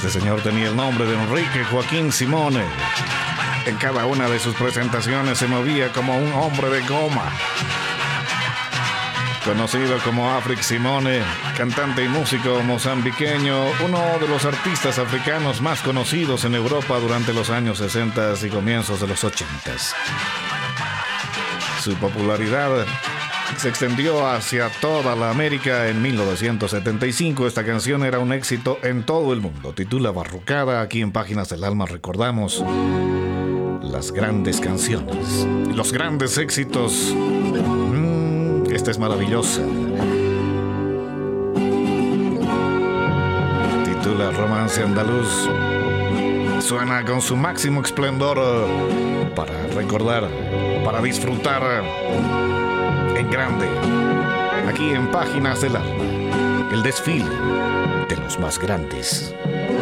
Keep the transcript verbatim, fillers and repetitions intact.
Este señor tenía el nombre de Enrique Joaquín Simone. En cada una de sus presentaciones se movía como un hombre de goma. Conocido como Afric Simone, cantante y músico mozambiqueño, uno de los artistas africanos más conocidos en Europa durante los años sesenta y comienzos de los ochenta. Su popularidad se extendió hacia toda la América en mil novecientos setenta y cinco. Esta canción era un éxito en todo el mundo. Titula Barrucada. Aquí en Páginas del Alma recordamos las grandes canciones, los grandes éxitos. Esta es maravillosa. Titula Romance Andaluz. Suena con su máximo esplendor para recordar, para disfrutar en grande. Aquí en Páginas del Alma, el desfile de los más grandes.